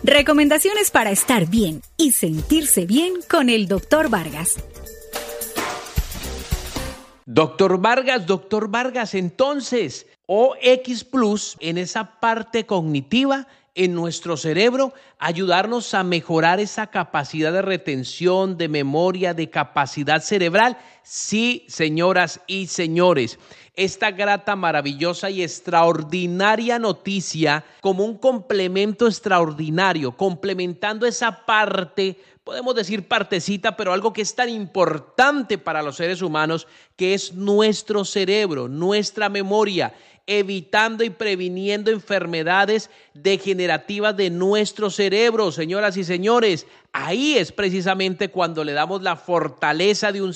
Recomendaciones para estar bien y sentirse bien con el Dr. Vargas. Doctor Vargas, entonces, OX Plus en esa parte cognitiva en nuestro cerebro, ayudarnos a mejorar esa capacidad de retención, de memoria, de capacidad cerebral. Sí, señoras y señores, esta grata, maravillosa y extraordinaria noticia como un complemento extraordinario, complementando esa parte, podemos decir partecita, pero algo que es tan importante para los seres humanos, que es nuestro cerebro, nuestra memoria, evitando y previniendo enfermedades degenerativas de nuestro cerebro, señoras y señores. Ahí es precisamente cuando le damos la fortaleza de un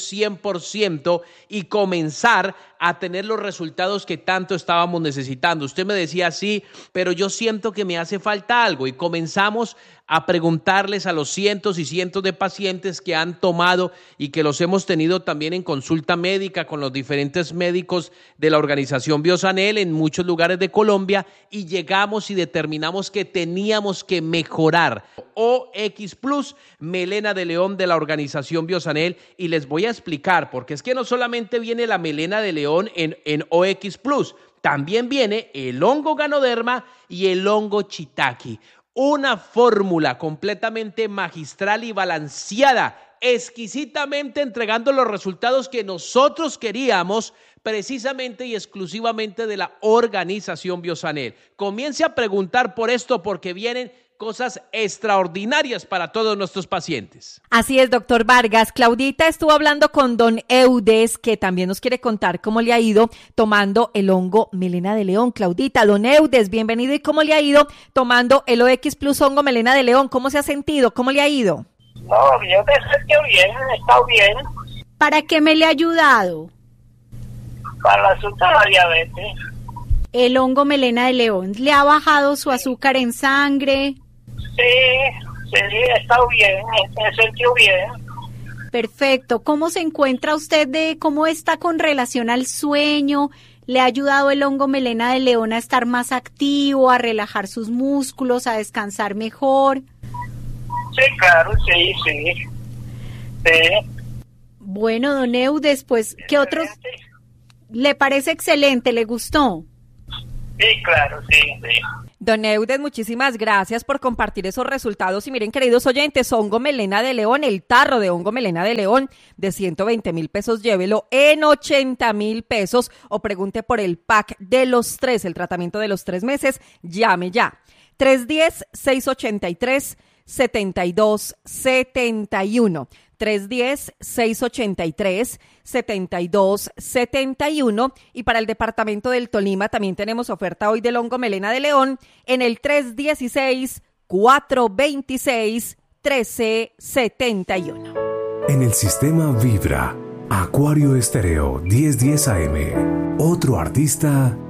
100% y comenzar a tener los resultados que tanto estábamos necesitando. Usted me decía, sí, pero yo siento que me hace falta algo, y comenzamos a preguntarles a los cientos y cientos de pacientes que han tomado y que los hemos tenido también en consulta médica con los diferentes médicos de la organización Biosanel en muchos lugares de Colombia, y llegamos y determinamos que teníamos que mejorar. OX Plus, melena de león de la organización Biosanel, y les voy a explicar, porque es que no solamente viene la melena de león en OX Plus, también viene el hongo Ganoderma y el hongo Shiitake. Una fórmula completamente magistral y balanceada, exquisitamente entregando los resultados que nosotros queríamos, precisamente y exclusivamente de la organización Biosanel. Comience a preguntar por esto, porque vienen cosas extraordinarias para todos nuestros pacientes. Así es, doctor Vargas. Claudita estuvo hablando con don Eudes, que también nos quiere contar cómo le ha ido tomando el hongo melena de león. Claudita, don Eudes, bienvenido. ¿Y cómo le ha ido tomando el OX Plus hongo melena de león? ¿Cómo se ha sentido? ¿Cómo le ha ido? No, yo me he sentido bien, he estado bien. ¿Para qué me le ha ayudado? Para el asunto de la diabetes. El hongo melena de león, ¿le ha bajado su azúcar en sangre? Sí, he estado bien, me he sentido bien. Perfecto. ¿Cómo se encuentra usted cómo está con relación al sueño? ¿Le ha ayudado el hongo melena de león a estar más activo, a relajar sus músculos, a descansar mejor? Sí, claro, sí. Bueno, don Eudes, pues, ¿qué otros le parece excelente? ¿Le gustó? Sí, claro, sí. Don Eudes, muchísimas gracias por compartir esos resultados. Y miren, queridos oyentes, hongo melena de león, el tarro de hongo melena de león de 120,000 pesos, llévelo en 80,000 pesos o pregunte por el pack de los 3, el tratamiento de los 3 meses. Llame ya. 310-683-7271. 310-683-7271. Y para el departamento del Tolima también tenemos oferta hoy del hongo melena de león en el 316-426-1371. En el sistema Vibra, Acuario Estéreo 1010 AM. Otro artista